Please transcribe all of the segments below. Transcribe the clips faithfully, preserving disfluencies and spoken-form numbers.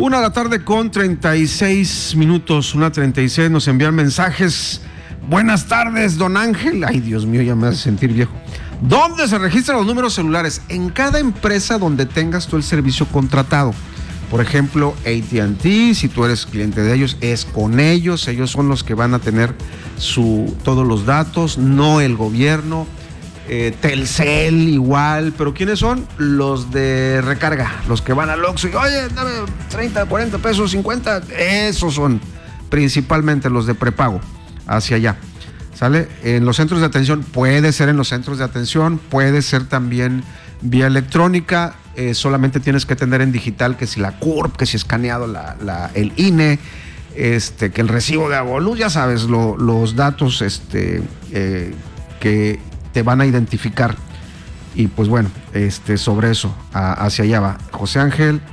Una de la tarde con treinta y seis minutos, una treinta y seis, nos envían mensajes. Buenas tardes, don Ángel. Ay, Dios mío, ya me hace sentir viejo. ¿Dónde se registran los números celulares? En cada empresa donde tengas tú el servicio contratado. Por ejemplo, A T and T, si tú eres cliente de ellos, es con ellos. Ellos son los que van a tener su, todos los datos, no el gobierno. Eh, Telcel igual, pero ¿quiénes son? Los de recarga, los que van al Oxxo y oye, dame treinta, cuarenta pesos, cincuenta, esos son principalmente los de prepago hacia allá, ¿sale? En los centros de atención, puede ser en los centros de atención, puede ser también vía electrónica, eh, solamente tienes que tener en digital que si la C U R P, que si escaneado la, la, el I N E, este, que el recibo de agua, luz, ya sabes, lo, los datos este, eh, que te van a identificar. Y pues bueno, este, sobre eso, a, hacia allá va. José Ángel,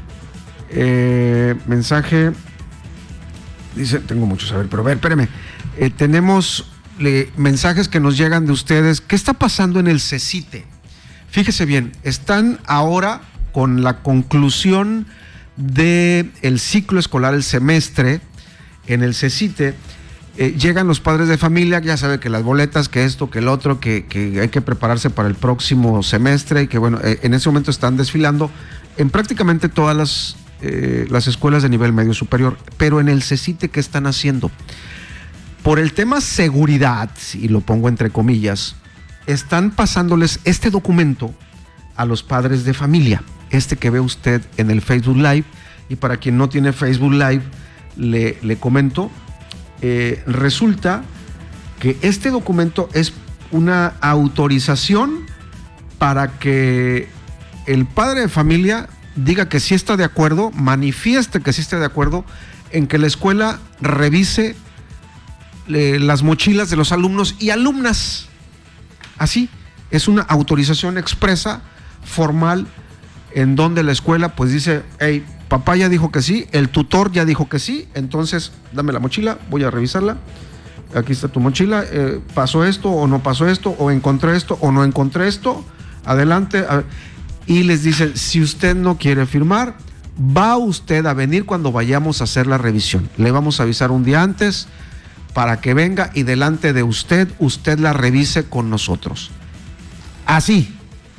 eh, mensaje, dice, tengo muchos, a ver, pero a ver, espérame. Eh, tenemos le, mensajes que nos llegan de ustedes. ¿Qué está pasando en el CECITE? Fíjese bien, están ahora con la conclusión del ciclo escolar, el semestre, en el CECITE. Eh, llegan los padres de familia, ya sabe que las boletas, que esto, que el otro, que, que hay que prepararse para el próximo semestre y que bueno, eh, en ese momento están desfilando en prácticamente todas las, eh, las escuelas de nivel medio superior, pero en el CECITE, ¿qué están haciendo? Por el tema seguridad, y lo pongo entre comillas, están pasándoles este documento a los padres de familia, este que ve usted en el Facebook Live, y para quien no tiene Facebook Live, le, le comento. Eh, resulta que este documento es una autorización para que el padre de familia diga que sí está de acuerdo, manifieste que sí está de acuerdo en que la escuela revise eh, las mochilas de los alumnos y alumnas. Así, es una autorización expresa, formal, en donde la escuela pues dice, hey, papá ya dijo que sí, el tutor ya dijo que sí, entonces dame la mochila, voy a revisarla, aquí está tu mochila, eh, pasó esto o no pasó esto, o encontré esto o no encontré esto, adelante, a, y les dice, si usted no quiere firmar, va usted a venir cuando vayamos a hacer la revisión, le vamos a avisar un día antes para que venga y delante de usted, usted la revise con nosotros, así,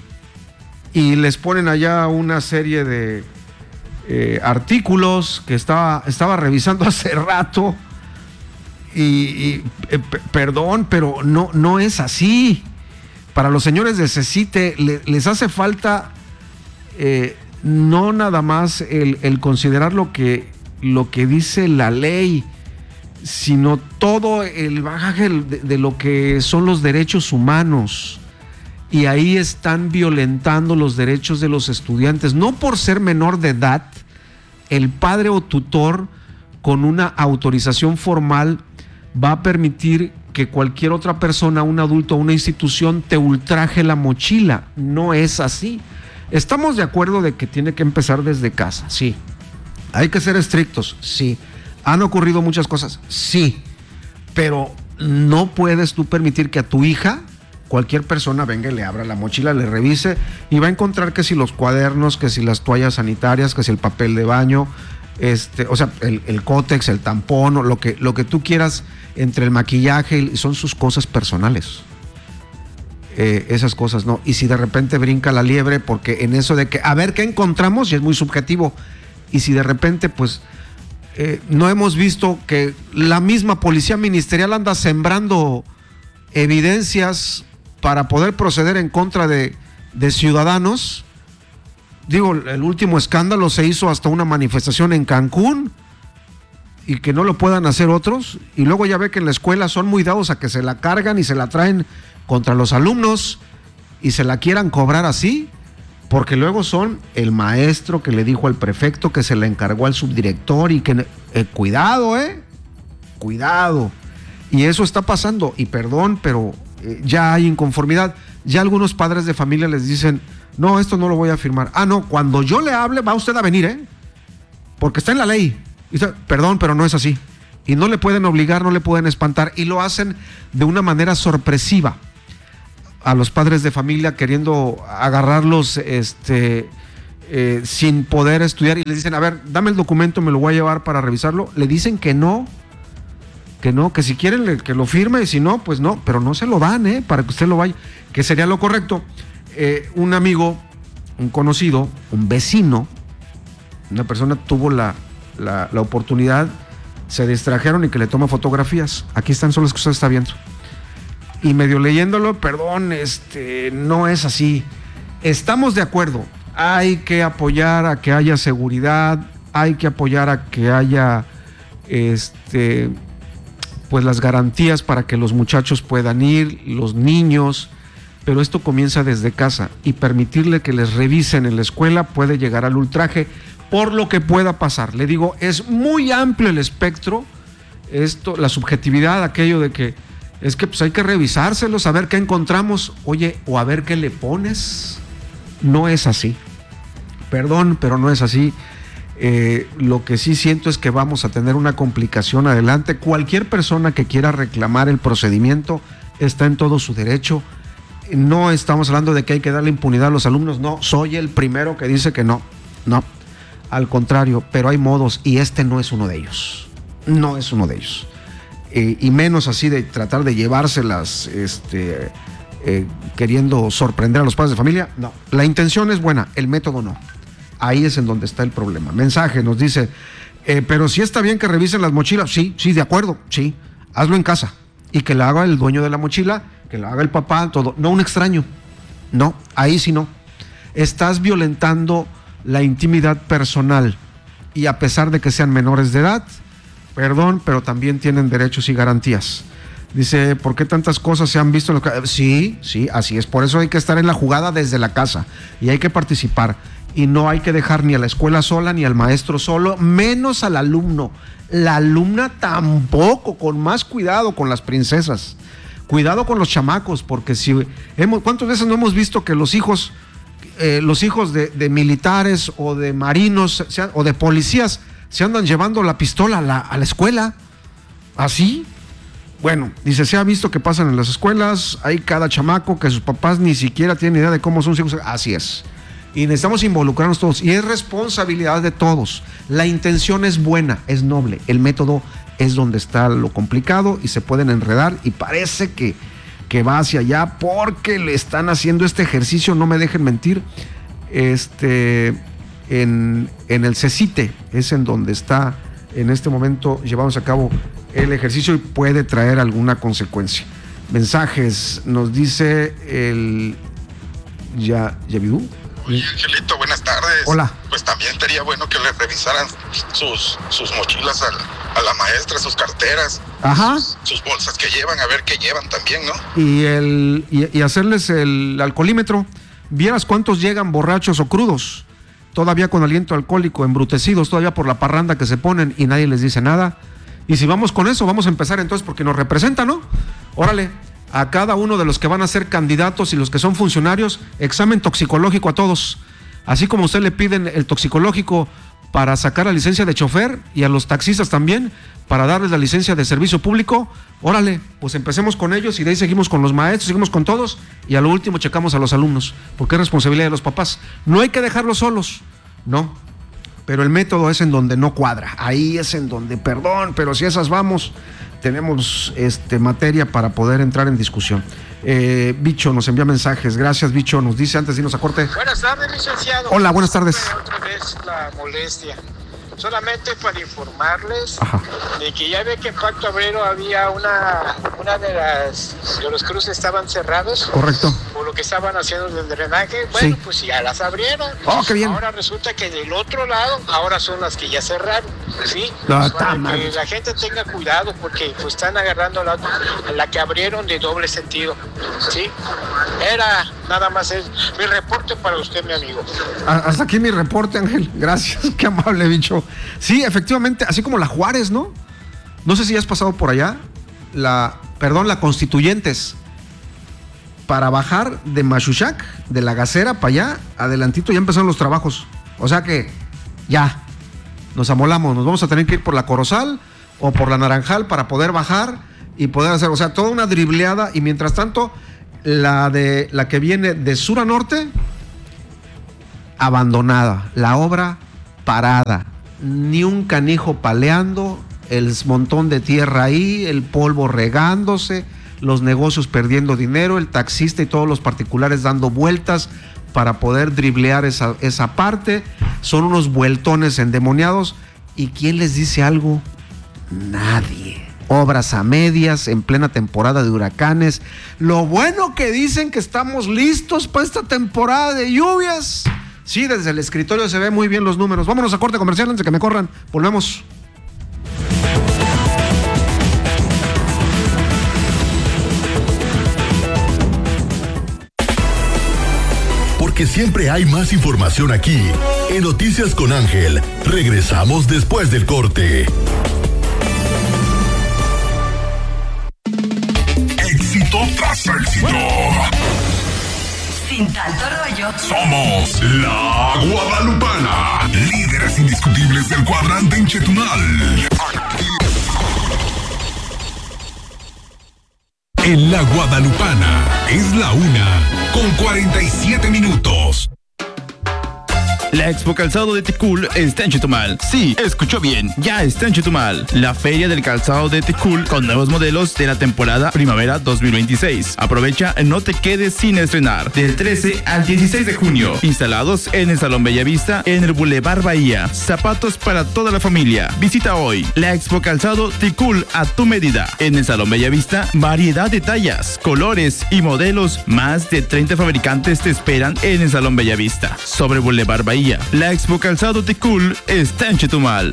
y les ponen allá una serie de Eh, artículos que estaba, estaba revisando hace rato y, y eh, p- perdón, pero no, no es así. Para los señores de CECITE le, les hace falta eh, no nada más el, el considerar lo que, lo que dice la ley, sino todo el bagaje de, de lo que son los derechos humanos. Y ahí están violentando los derechos de los estudiantes, no por ser menor de edad. El padre o tutor con una autorización formal va a permitir que cualquier otra persona, un adulto o una institución te ultraje la mochila. No es así. Estamos de acuerdo de que tiene que empezar desde casa, sí. Hay que ser estrictos, sí. Han ocurrido muchas cosas, sí. Pero no puedes tú permitir que a tu hija cualquier persona venga y le abra la mochila, le revise y va a encontrar que si los cuadernos, que si las toallas sanitarias, que si el papel de baño, este, o sea, el, el cótex, el tampón, lo que, lo que tú quieras entre el maquillaje, son sus cosas personales. Eh, esas cosas no. Y si de repente brinca la liebre, porque en eso de que, a ver qué encontramos, y es muy subjetivo, y si de repente, pues, eh, no hemos visto que la misma policía ministerial anda sembrando evidencias para poder proceder en contra de, de ciudadanos. Digo, el último escándalo se hizo hasta una manifestación en Cancún y que no lo puedan hacer otros, y luego ya ve que en la escuela son muy dados a que se la cargan y se la traen contra los alumnos y se la quieran cobrar así, porque luego son el maestro que le dijo al prefecto, que se le encargó al subdirector y que eh, cuidado, eh, cuidado. Y eso está pasando, y perdón, pero eh, ya hay inconformidad. Ya algunos padres de familia les dicen, no, esto no lo voy a firmar. Ah, no, cuando yo le hable va usted a venir, ¿eh? Porque está en la ley. Y dice, perdón, pero no es así. Y no le pueden obligar, no le pueden espantar, y lo hacen de una manera sorpresiva a los padres de familia, queriendo agarrarlos este, eh, sin poder estudiar y les dicen, a ver, dame el documento, me lo voy a llevar para revisarlo. Le dicen que no, que no, que si quieren que lo firme y si no, pues no, pero no se lo dan, ¿eh? Para que usted lo vaya, que sería lo correcto. Eh, un amigo, un conocido, un vecino, una persona tuvo la, la, la oportunidad, se distrajeron y que le toma fotografías. Aquí están, son las que usted está viendo. Y medio leyéndolo, perdón, este, no es así. Estamos de acuerdo, hay que apoyar a que haya seguridad, hay que apoyar a que haya, este, pues las garantías para que los muchachos puedan ir, los niños, pero esto comienza desde casa y permitirle que les revisen en la escuela puede llegar al ultraje por lo que pueda pasar. Le digo, es muy amplio el espectro, esto, la subjetividad, aquello de que es que pues hay que revisárselos, a ver qué encontramos, oye, o a ver qué le pones. No es así. Perdón, pero no es así. Eh, lo que sí siento es que vamos a tener una complicación adelante. Cualquier persona que quiera reclamar el procedimiento está en todo su derecho. No estamos hablando de que hay que darle impunidad a los alumnos, no, soy el primero que dice que no, no, al contrario, pero hay modos y este no es uno de ellos, no es uno de ellos. Eh, y menos así de tratar de llevárselas, este, eh, queriendo sorprender a los padres de familia, no. La intención es buena, el método no. Ahí es en donde está el problema. Mensaje nos dice, eh, pero si está bien que revisen las mochilas, sí, sí, de acuerdo, sí, hazlo en casa y que la haga el dueño de la mochila, que lo haga el papá, todo, no un extraño, no, ahí sí no. Estás violentando la intimidad personal y a pesar de que sean menores de edad, perdón, pero también tienen derechos y garantías. Dice, ¿por qué tantas cosas se han visto en los... Sí, sí, así es, por eso hay que estar en la jugada desde la casa y hay que participar y no hay que dejar ni a la escuela sola ni al maestro solo, menos al alumno. La alumna tampoco, con más cuidado con las princesas. Cuidado con los chamacos, porque si hemos, ¿cuántas veces no hemos visto que los hijos, eh, los hijos de, de militares o de marinos se, o de policías se andan llevando la pistola a la, a la escuela? ¿Así? Bueno, dice, se ha visto que pasan en las escuelas, hay cada chamaco que sus papás ni siquiera tienen idea de cómo son sus hijos. Así es. Y necesitamos involucrarnos todos, y es responsabilidad de todos. La intención es buena, es noble, el método es donde está lo complicado y se pueden enredar y parece que, que va hacia allá porque le están haciendo este ejercicio, no me dejen mentir, este, en, en el CECITE es en donde está en este momento llevamos a cabo el ejercicio y puede traer alguna consecuencia. Mensajes, nos dice el ya, Yavidú. Oye, Angelito, buenas tardes. Hola. Pues también sería bueno que le revisaran sus, sus mochilas a, a la maestra, sus carteras, Ajá. Sus, sus bolsas que llevan, a ver qué llevan también, ¿no? Y, el, y, y hacerles el alcoholímetro. Vieras cuántos llegan borrachos o crudos, todavía con aliento alcohólico, embrutecidos, todavía por la parranda que se ponen y nadie les dice nada. Y si vamos con eso, vamos a empezar entonces porque nos representa, ¿no? Órale. A cada uno de los que van a ser candidatos y los que son funcionarios, examen toxicológico a todos. Así como usted le piden el toxicológico para sacar la licencia de chofer y a los taxistas también, para darles la licencia de servicio público, órale, pues empecemos con ellos y de ahí seguimos con los maestros, seguimos con todos y a lo último checamos a los alumnos, porque es responsabilidad de los papás. No hay que dejarlos solos, no, pero el método es en donde no cuadra, ahí es en donde, perdón, pero si esas vamos... tenemos este, materia para poder entrar en discusión. Eh, Bicho nos envía mensajes. Gracias, Bicho. Nos dice antes de irnos a corte. Buenas tardes, licenciado. Hola, buenas tardes. Otra vez la molestia. Solamente para informarles Ajá. de que ya ve que en Pacto Obrero había una, una de las de los cruces estaban cerrados. Correcto. Por lo que estaban haciendo del drenaje. Bueno, sí. Pues ya las abrieron. Oh, qué bien. Ahora resulta que del otro lado, ahora son las que ya cerraron. ¿Sí? No, Pues está para mal. que la gente tenga cuidado porque pues están agarrando la, la que abrieron de doble sentido. ¿Sí? Era nada más es mi reporte para usted, mi amigo. Hasta aquí mi reporte, Ángel. Gracias. Qué amable, Bicho. Sí, efectivamente, así como la Juárez, ¿no? No sé si has pasado por allá. La, perdón, la Constituyentes. Para bajar de Machuchac, de la Gacera para allá, adelantito ya empezaron los trabajos. O sea que ya nos amolamos, nos vamos a tener que ir por la Corozal o por la Naranjal para poder bajar y poder hacer, o sea, toda una dribleada. Y mientras tanto, la de la que viene de sur a norte, abandonada, la obra parada, ni un canijo paleando, el montón de tierra ahí, el polvo regándose, los negocios perdiendo dinero, el taxista y todos los particulares dando vueltas para poder driblear esa, esa parte. Son unos vueltones endemoniados. ¿Y quién les dice algo? Nadie. Obras a medias, en plena temporada de huracanes. Lo bueno que dicen que estamos listos para esta temporada de lluvias. Sí, desde el escritorio se ven muy bien los números. Vámonos a corte comercial antes de que me corran. Volvemos. Porque siempre hay más información aquí. En Noticias con Ángel, regresamos después del corte. Éxito tras éxito. Sin tanto rollo. Somos la Guadalupana, líderes indiscutibles del cuadrante en Chetumal. En la Guadalupana es la una con cuarenta y siete minutos. La Expo Calzado de Ticul está en Chetumal. Sí, escuchó bien, ya está en Chetumal. La Feria del Calzado de Ticul con nuevos modelos de la temporada Primavera dos mil veintiséis. Aprovecha, no te quedes sin estrenar. Del trece al dieciséis de junio. Instalados en el Salón Bellavista, en el Boulevard Bahía. Zapatos para toda la familia. Visita hoy la Expo Calzado Ticul a tu medida. En el Salón Bellavista, variedad de tallas, colores y modelos. Más de treinta fabricantes te esperan en el Salón Bellavista. Sobre Boulevard Bahía. La Expo Calzado Ticul está en Chetumal.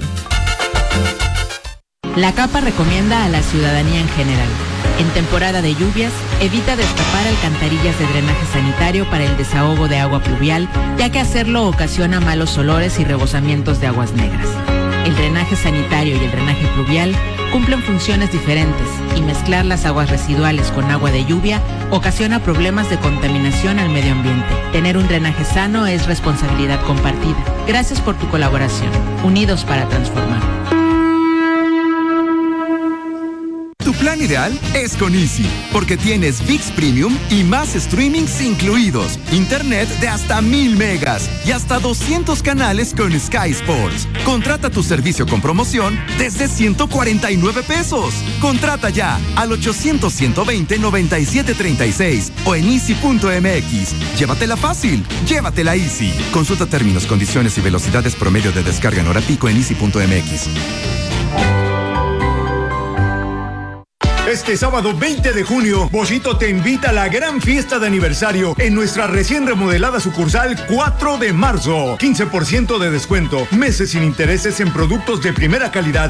La CAPA recomienda a la ciudadanía en general: en temporada de lluvias, evita destapar alcantarillas de drenaje sanitario para el desahogo de agua pluvial, ya que hacerlo ocasiona malos olores y rebosamientos de aguas negras. El drenaje sanitario y el drenaje pluvial cumplen funciones diferentes y mezclar las aguas residuales con agua de lluvia ocasiona problemas de contaminación al medio ambiente. Tener un drenaje sano es responsabilidad compartida. Gracias por tu colaboración. Unidos para transformar. Tu plan ideal es con Easy, porque tienes ViX Premium y más streamings incluidos, internet de hasta mil megas y hasta doscientos canales con Sky Sports. Contrata tu servicio con promoción desde ciento cuarenta y nueve pesos. Contrata ya al ochocientos, ciento veinte, noventa y siete treinta y seis o en easy punto m x. Llévatela fácil, llévatela Easy. Consulta términos, condiciones y velocidades promedio de descarga en hora pico en easy punto m x. Este sábado veinte de junio, Boschito te invita a la gran fiesta de aniversario en nuestra recién remodelada sucursal cuatro de marzo. quince por ciento de descuento, meses sin intereses en productos de primera calidad